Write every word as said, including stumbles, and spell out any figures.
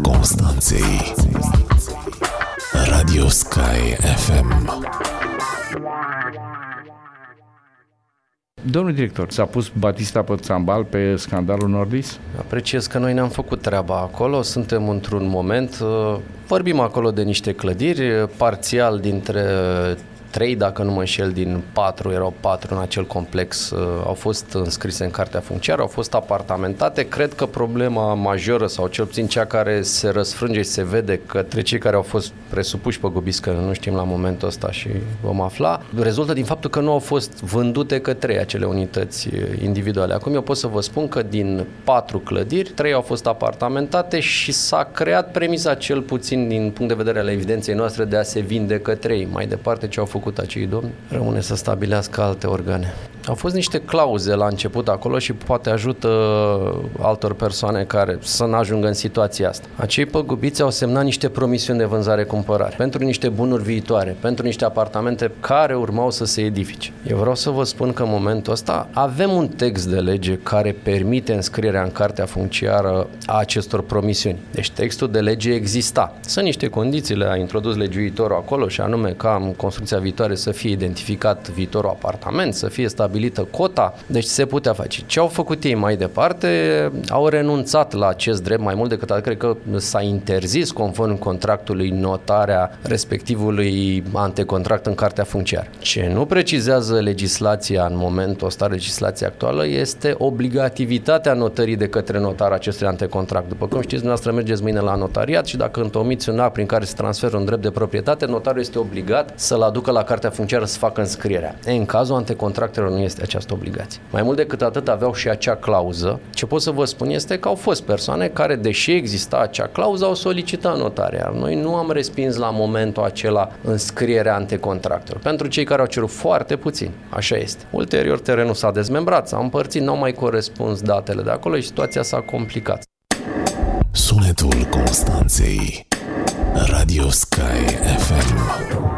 Constanței. Radio Sky F M. Domnul director, s-a pus Batista pe țambal pe scandalul Nordis? Apreciez că noi ne-am făcut treaba acolo, suntem într-un moment, vorbim acolo de niște clădiri, parțial dintre trei, dacă nu mă înșel, din patru, erau patru în acel complex, au fost înscrise în cartea funciară, au fost apartamentate. Cred că problema majoră, sau cel puțin cea care se răsfrânge și se vede către cei care au fost presupuși păgubiți, că nu știm la momentul ăsta și vom afla, rezultă din faptul că nu au fost vândute către acele unități individuale. Acum eu pot să vă spun că din patru clădiri, trei au fost apartamentate și s-a creat premisa, cel puțin din punct de vedere al evidenței noastre, de a se vinde către ei. Mai departe, ce au făcut acei domni, rămâne să stabilească alte organe. Au fost niște clauze la început acolo și poate ajută altor persoane care să nu ajungă în situația asta. Acei păgubiți au semnat niște promisiuni de vânzare-cumpărare pentru niște bunuri viitoare, pentru niște apartamente care urmau să se edifice. Eu vreau să vă spun că în momentul ăsta avem un text de lege care permite înscrierea în cartea funciară a acestor promisiuni. Deci textul de lege exista. Sunt niște condiții, le-a introdus legiuitorul acolo, și anume ca în construcția viitoare să fie identificat viitorul apartament, să fie stabilită cota, deci se putea face. Ce au făcut ei mai departe? Au renunțat la acest drept, mai mult decât atât, cred că s-a interzis conform contractului notarea respectivului antecontract în cartea funciară. Ce nu precizează legislația în momentul ăsta, legislația actuală, este obligativitatea notării de către notar acestui antecontract. După cum știți, dumneavoastră mergeți mâine la notariat și dacă întomiți un act prin care se transferă un drept de proprietate, notarul este obligat să-l aducă la cartea funciară să facă înscrierea. E, în cazul antecontractelor nu este această obligație. Mai mult decât atât, aveau și acea clauză. Ce pot să vă spun este că au fost persoane care, deși exista acea clauză, au solicitat notarea. Noi nu am respins la momentul acela înscrierea antecontractelor. Pentru cei care au cerut foarte puțin, așa este. Ulterior, terenul s-a dezmembrat, s-a împărțit, n-au mai corespuns datele de acolo și situația s-a complicat. Sunetul Constanței. Radio Sky F M.